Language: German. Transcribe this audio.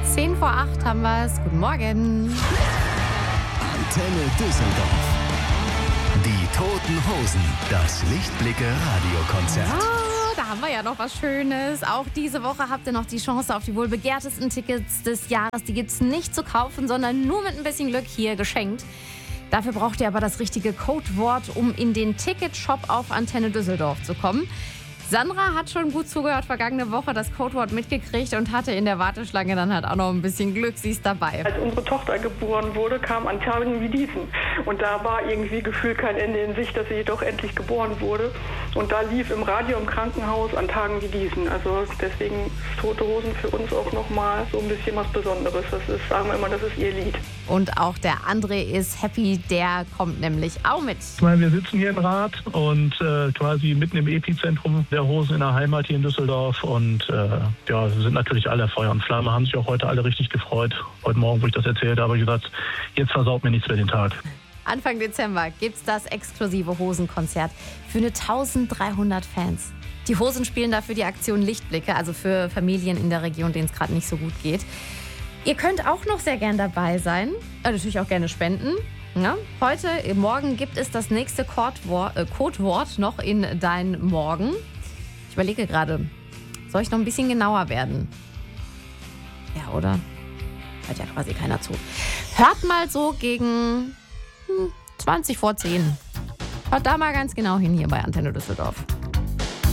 7:10 haben wir es. Guten Morgen. Antenne Düsseldorf. Die Toten Hosen. Das Lichtblicke-Radiokonzert. Ah, da haben wir ja noch was Schönes. Auch diese Woche habt ihr noch die Chance auf die wohl begehrtesten Tickets des Jahres. Die gibt es nicht zu kaufen, sondern nur mit ein bisschen Glück hier geschenkt. Dafür braucht ihr aber das richtige Codewort, um in den Ticketshop auf Antenne Düsseldorf zu kommen. Sandra hat schon gut zugehört vergangene Woche, das Codewort mitgekriegt und hatte in der Warteschlange dann halt auch noch ein bisschen Glück. Sie ist dabei. Als unsere Tochter geboren wurde, kam an Tagen wie diesen. Und da war irgendwie gefühlt kein Ende in Sicht, dass sie doch endlich geboren wurde. Und da lief im Radio im Krankenhaus an Tagen wie diesen. Also deswegen ist Tote Hosen für uns auch nochmal so ein bisschen was Besonderes. Das ist, sagen wir immer, das ist ihr Lied. Und auch der André ist happy, der kommt nämlich auch mit. Ich meine, wir sitzen hier in Rath und quasi mitten im Epizentrum der Hosen in der Heimat hier in Düsseldorf und sind natürlich alle Feuer und Flamme, haben sich auch heute alle richtig gefreut. Heute Morgen, wo ich das erzählt habe, habe ich gesagt, jetzt versaut mir nichts mehr den Tag. Anfang Dezember gibt's das exklusive Hosenkonzert für eine 1300 Fans. Die Hosen spielen dafür die Aktion Lichtblicke, also für Familien in der Region, denen es gerade nicht so gut geht. Ihr könnt auch noch sehr gern dabei sein, natürlich auch gerne spenden. Ja, morgen gibt es das nächste Codewort noch in Dein Morgen. Ich überlege gerade, soll ich noch ein bisschen genauer werden? Ja, oder? Hört ja quasi keiner zu. Hört mal so gegen 20 vor 10. Hört da mal ganz genau hin hier bei Antenne Düsseldorf.